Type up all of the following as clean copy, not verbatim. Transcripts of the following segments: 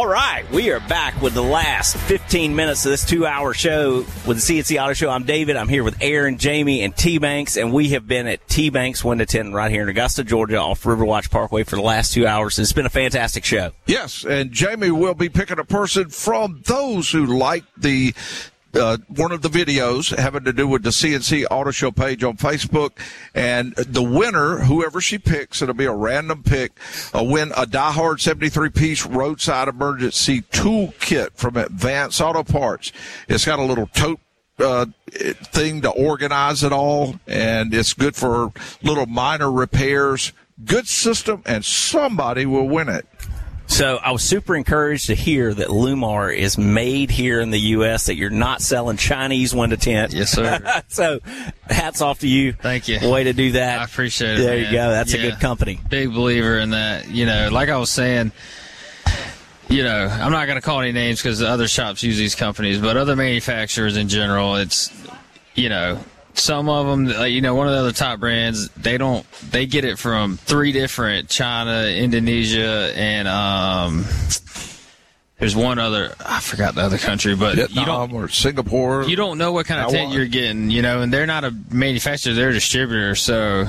All right, we are back with the last 15 minutes of this 2-hour show with the CNC Auto Show. I'm David. I'm here with Aaron, Jamie, and T-Banks, and we have been at T-Banks Window Tint right here in Augusta, Georgia, off Riverwatch Parkway for the last 2 hours. It's been a fantastic show. Yes, and Jamie will be picking a person from those who like the one of the videos having to do with the CNC Auto Show page on Facebook, and the winner, whoever she picks, it'll be a random pick, win a diehard 73-piece roadside emergency toolkit from Advance Auto Parts. It's got a little tote thing to organize it all, and it's good for little minor repairs. Good system, and somebody will win it. So I was super encouraged to hear that Lumar is made here in the U.S., that you're not selling Chinese window tint. Yes, sir. So hats off to you. Thank you. Way to do that. I appreciate it, There man. you go. That's a good company. Big believer in that. You know, like I was saying, you know, I'm not going to call any names because the other shops use these companies, but other manufacturers in general, it's, you know, some of them, you know, one of the other top brands, they get it from 3 different, China, Indonesia, and there's one other, I forgot the other country, but Vietnam or Singapore. You don't know what kind of tint you're getting, you know, and they're not a manufacturer, they're a distributor, so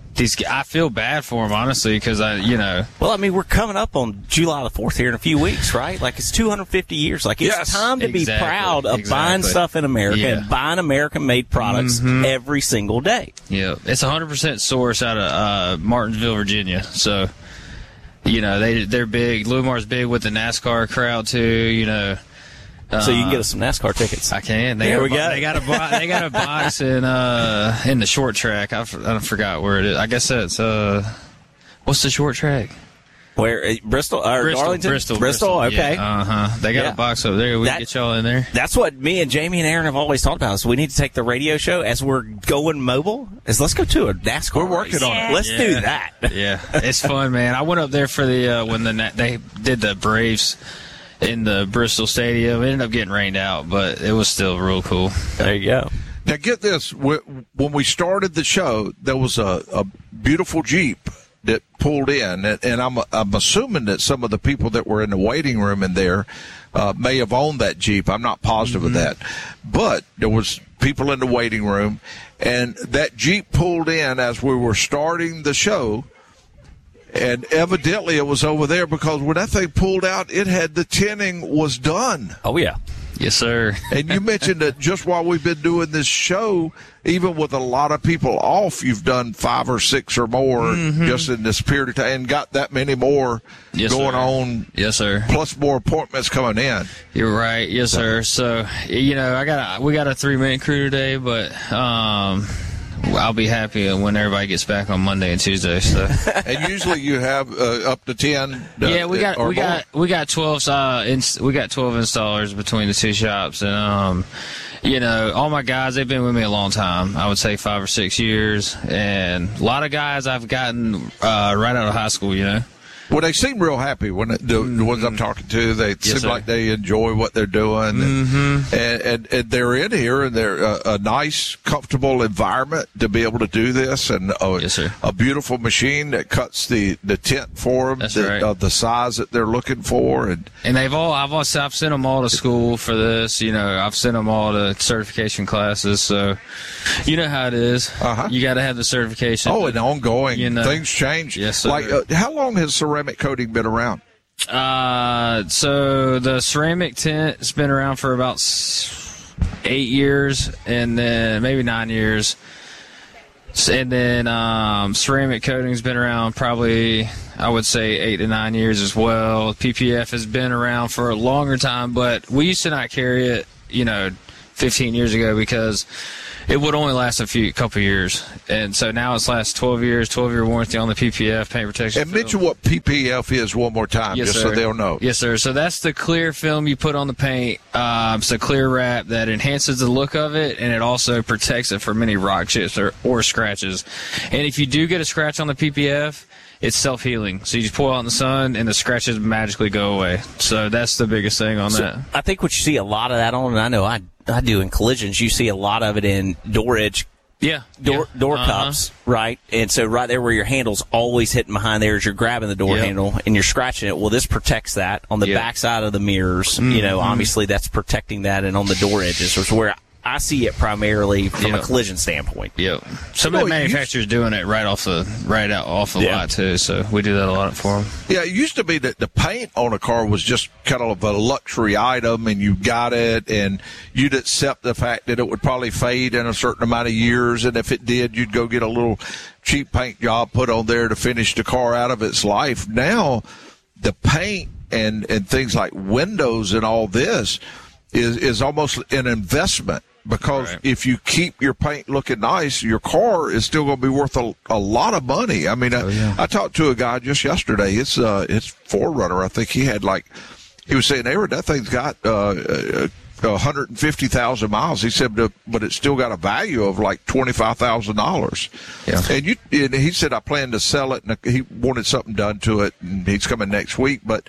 I feel bad for them, honestly, because Well, I mean, we're coming up on July the 4th here in a few weeks, right? Like, it's 250 years. Like, it's time to be proud of buying stuff in America and buying American-made products every single day. Yeah, it's 100% sourced out of Martinsville, Virginia. So, you know, they're big. Lumar's big with the NASCAR crowd too. You know. So you can get us some NASCAR tickets. I can. They got a box in the short track. I forgot where it is. I guess that's what's the short track? Where Bristol or Darlington? Bristol. Okay. Yeah, They got a box over there. We can get y'all in there. That's what me and Jamie and Aaron have always talked about. So we need to take the radio show as we're going mobile. Let's go to a NASCAR. We're working on it. Let's do that. Yeah, it's fun, man. I went up there for the when they did the Braves in the Bristol Stadium. It ended up getting rained out, but it was still real cool. There you go. Now, get this. When we started the show, there was a beautiful Jeep that pulled in, and I'm assuming that some of the people that were in the waiting room in there may have owned that Jeep. I'm not positive of that. But there was people in the waiting room, and that Jeep pulled in as we were starting the show. And evidently it was over there because when that thing pulled out, it had the tinting was done. Oh, yeah. Yes, sir. And you mentioned that just while we've been doing this show, even with a lot of people off, you've done 5 or 6 or more just in this period of time and got that many more going on. Yes, sir. Plus more appointments coming in. You're right. Yes, sir. So, you know, we got a 3-man crew today, but I'll be happy when everybody gets back on Monday and Tuesday. So, and usually you have up to 10. Yeah, we got 12. We got 12 installers between the two shops, and you know, all my guys, they've been with me a long time. I would say 5 or 6 years, and a lot of guys I've gotten right out of high school. You know. Well, they seem real happy when the ones I'm talking to. They seem like they enjoy what they're doing, and they're in here, and they're a nice, comfortable environment to be able to do this, and a beautiful machine that cuts the tint for them, the size that they're looking for, and I've sent them all to school for this. You know, I've sent them all to certification classes, so you know how it is. You got to have the certification. Oh, and ongoing, things change. Yes, sir. Like, how long has ceramic coating been around? So the ceramic tint has been around for about 8 years, and then maybe 9 years. And then ceramic coating's been around probably, I would say, 8 to 9 years as well. PPF has been around for a longer time, but we used to not carry it, 15 years ago because it would only last a couple years. And so now it's lasts 12 years, 12-year warranty on the PPF, paint protection film. Mention what PPF is one more time, so they'll know. Yes, sir. So that's the clear film you put on the paint. It's a clear wrap that enhances the look of it, and it also protects it from any rock chips or scratches. And if you do get a scratch on the PPF, it's self-healing. So you just pull out in the sun, and the scratches magically go away. So that's the biggest thing on that. I think what you see a lot of that on, and I know I do in collisions, you see a lot of it in door edge door cups, right? And so right there where your handle's always hitting behind there as you're grabbing the door handle and you're scratching it. Well, this protects that on the back side of the mirrors. You know, obviously that's protecting that, and on the door edges is where I see it primarily from a collision standpoint. Yep. Some of the manufacturers doing it right off the lot too, so we do that a lot for them. Yeah, it used to be that the paint on a car was just kind of a luxury item, and you got it, and you'd accept the fact that it would probably fade in a certain amount of years, and if it did, you'd go get a little cheap paint job put on there to finish the car out of its life. Now, the paint and things like windows and all this is almost an investment. Because if you keep your paint looking nice, your car is still going to be worth a lot of money. I mean, I talked to a guy just yesterday. It's 4Runner. I think he was saying, Aaron, that thing's got 150,000 miles. He said, but it's still got a value of like $25,000. Yeah. And he said, I plan to sell it, and he wanted something done to it, and he's coming next week. But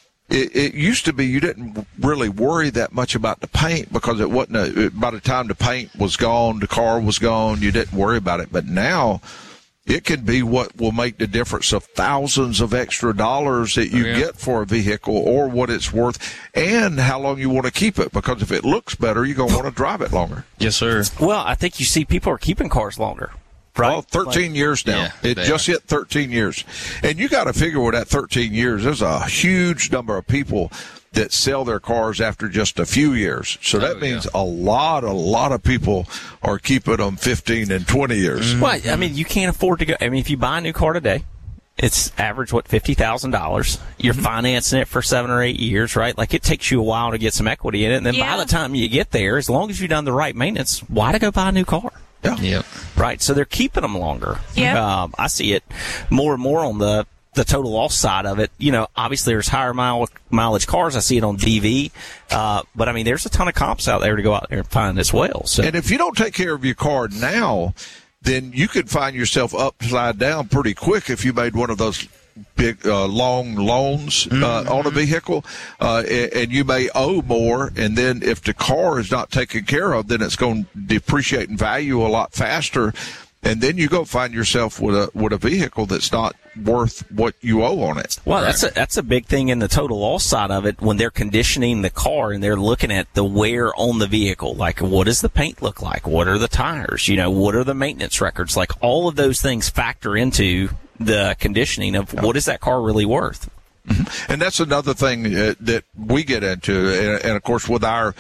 it used to be you didn't really worry that much about the paint because it wasn't by the time the paint was gone, the car was gone, you didn't worry about it. But now it can be what will make the difference of thousands of extra dollars that you get for a vehicle, or what it's worth, and how long you want to keep it. Because if it looks better, you're going to want to drive it longer. Yes, sir. Well, I think you see people are keeping cars longer. Right. Well, 13 years now. It just hit 13 years. And you got to figure with that 13 years, there's a huge number of people that sell their cars after just a few years. So that means a lot of people are keeping them 15 and 20 years. Well, I mean, you can't afford to go. I mean, if you buy a new car today, it's average, $50,000. You're financing it for 7 or 8 years, right? Like, it takes you a while to get some equity in it. And then by the time you get there, as long as you've done the right maintenance, why to go buy a new car? Yeah. Yep. Right. So they're keeping them longer. Yeah. I see it more and more on the total loss side of it. You know, obviously there's higher mileage cars. I see it on DV. But I mean, there's a ton of comps out there to go out there and find as well. So. And if you don't take care of your car now, then you could find yourself upside down pretty quick if you made one of those big long loans on a vehicle, and you may owe more, and then if the car is not taken care of, then it's going to depreciate in value a lot faster, and then you go find yourself with a vehicle that's not worth what you owe on it. Well, that's a big thing in the total loss side of it when they're conditioning the car and they're looking at the wear on the vehicle. Like, what does the paint look like? What are the tires? You know, what are the maintenance records? Like, all of those things factor into the conditioning of what is that car really worth. And that's another thing that we get into. And of course, with our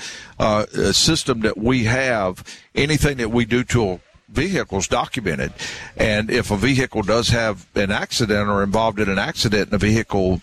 system that we have, anything that we do to a vehicle is documented. And if a vehicle does have an accident or involved in an accident and the vehicle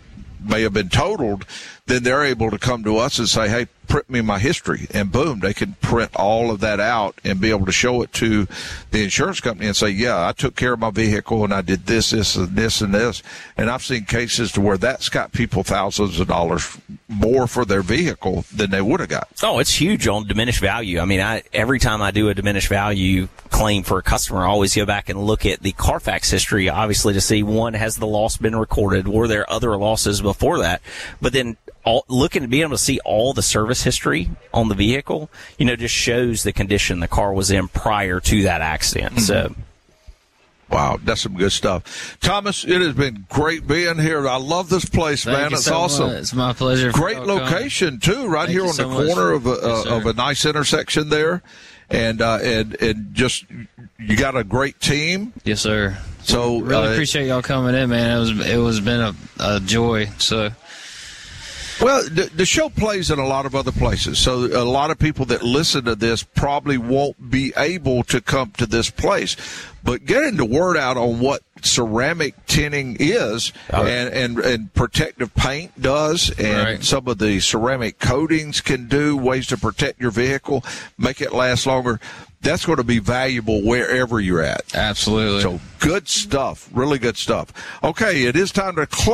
may have been totaled, then they're able to come to us and say, hey, print me my history. And boom, they can print all of that out and be able to show it to the insurance company and say, yeah, I took care of my vehicle and I did this, and this. And I've seen cases to where that's got people thousands of dollars more for their vehicle than they would have got. Oh, it's huge on diminished value. I mean, every time I do a diminished value claim for a customer, I always go back and look at the Carfax history, obviously, to see, one, has the loss been recorded? Were there other losses before that? But then looking to be able to see all the service history on the vehicle, you know, just shows the condition the car was in prior to that accident. So, wow, that's some good stuff. Thomas, it has been great being here. I love this place, man. It's awesome. It's my pleasure. Great location too, right here on the corner of a nice intersection there, and just you got a great team. Yes, sir. So really appreciate y'all coming in, man. It was been a joy. So. Well, the show plays in a lot of other places, so a lot of people that listen to this probably won't be able to come to this place. But getting the word out on what ceramic tinting is and protective paint does, and some of the ceramic coatings can do, ways to protect your vehicle, make it last longer, that's going to be valuable wherever you're at. Absolutely. So good stuff, really good stuff. Okay, it is time to close.